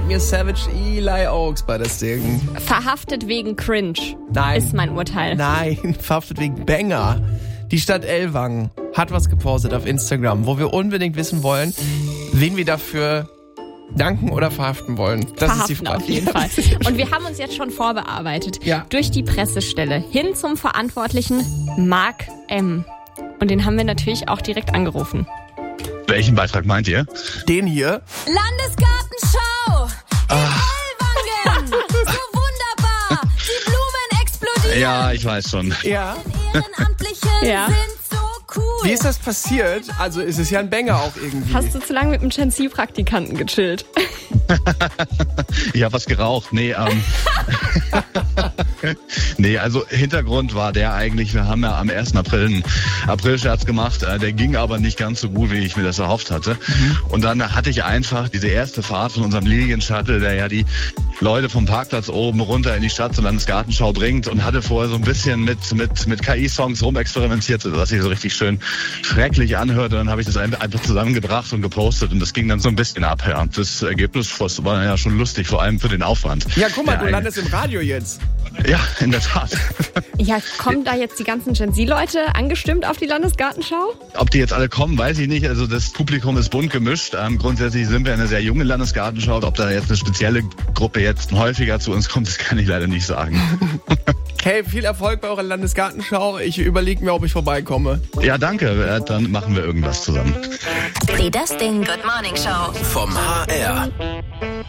mir Savage Eli Oaks bei das Ding. Verhaftet wegen Cringe. Nein. Ist mein Urteil. Nein, verhaftet wegen Banger. Die Stadt Ellwangen hat was gepostet auf Instagram, wo wir unbedingt wissen wollen, wen wir dafür danken oder verhaften wollen. Das Verhaften ist die Frage. auf jeden Fall. Und wir haben uns jetzt schon vorbearbeitet. Ja. Durch die Pressestelle hin zum Verantwortlichen Marc M. Und den haben wir natürlich auch direkt angerufen. Welchen Beitrag meint ihr? Den hier. Landesgartenschau in Ellwangen. So wunderbar. Die Blumen explodieren. Ja, ich weiß schon. Ja. Ehrenamtliche Ja. sind so cool. Wie ist das passiert? Also ist es ja ein Banger auch irgendwie. Hast du zu lange mit dem Chancy-Praktikanten gechillt? Ich habe was geraucht. Nee, also Hintergrund war der eigentlich, wir haben ja am 1. April einen Aprilscherz gemacht, der ging aber nicht ganz so gut, wie ich mir das erhofft hatte. Und dann hatte ich einfach diese erste Fahrt von unserem Lilien-Shuttle, der ja die Leute vom Parkplatz oben runter in die Stadt zur Landesgartenschau bringt, und hatte vorher so ein bisschen mit KI-Songs rumexperimentiert, sodass sich so richtig schön schrecklich anhörte. Dann habe ich das einfach zusammengebracht und gepostet, und das ging dann so ein bisschen ab. Ja. Das Ergebnis war ja schon lustig, vor allem für den Aufwand. Ja, guck mal, du landest im Radio jetzt. Ja, in der Tat. Ja, kommen da jetzt die ganzen Gen Z-Leute angestimmt auf die Landesgartenschau? Ob die jetzt alle kommen, weiß ich nicht. Also das Publikum ist bunt gemischt. Grundsätzlich sind wir eine sehr junge Landesgartenschau. Ob da jetzt eine spezielle Gruppe jetzt häufiger zu uns kommt, das kann ich leider nicht sagen. Hey, viel Erfolg bei eurer Landesgartenschau. Ich überlege mir, ob ich vorbeikomme. Ja, danke. Dann machen wir irgendwas zusammen. Die Das Ding Good Morning Show Vom HR.